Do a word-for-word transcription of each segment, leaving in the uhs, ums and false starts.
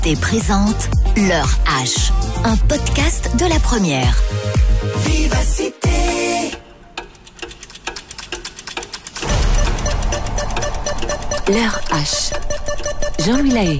Vivacité présente L'heure H, un podcast de la première. Vivacité. L'heure H. Jean-Louis Lahaye.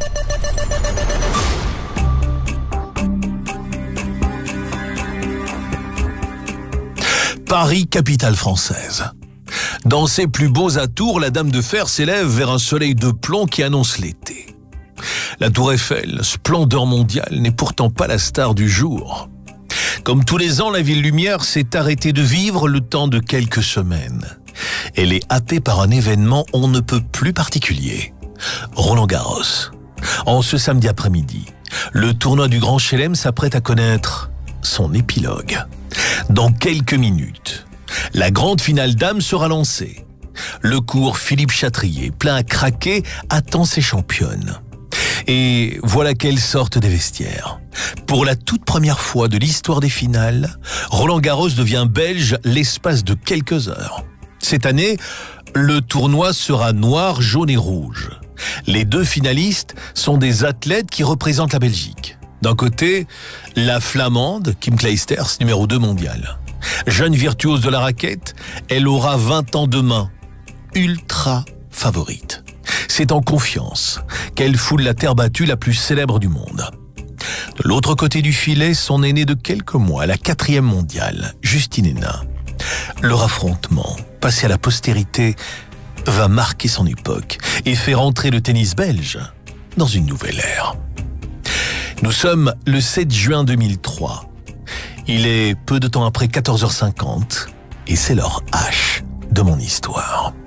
Paris, capitale française. Dans ses plus beaux atours, la Dame de Fer s'élève vers un soleil de plomb qui annonce l'été. La Tour Eiffel, splendeur mondiale, n'est pourtant pas la star du jour. Comme tous les ans, la ville lumière s'est arrêtée de vivre le temps de quelques semaines. Elle est happée par un événement on ne peut plus particulier. Roland-Garros. En ce samedi après-midi, le tournoi du Grand Chelem s'apprête à connaître son épilogue. Dans quelques minutes, la grande finale dames sera lancée. Le cours Philippe Chatrier, plein à craquer, attend ses championnes. Et voilà qu'elles sortent des vestiaires. Pour la toute première fois de l'histoire des finales, Roland-Garros devient belge l'espace de quelques heures. Cette année, le tournoi sera noir, jaune et rouge. Les deux finalistes sont des athlètes qui représentent la Belgique. D'un côté, la Flamande, Kim Clijsters, numéro deux mondial. Jeune virtuose de la raquette, elle aura vingt ans demain. Ultra favorite. C'est en confiance qu'elle foule la terre battue la plus célèbre du monde. De l'autre côté du filet, son aînée de quelques mois, la quatrième mondiale, Justine Henin. Leur affrontement, passé à la postérité, va marquer son époque et faire entrer le tennis belge dans une nouvelle ère. Nous sommes le sept juin deux mille trois. Il est peu de temps après quatorze heures cinquante et c'est l'heure H de mon histoire.